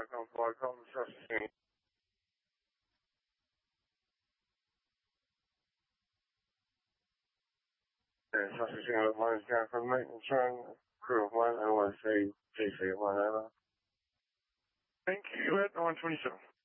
Welcome, Sasha. Sasha, one is down for maintenance run, crew of one, I want to say JC1, Thank you at 127.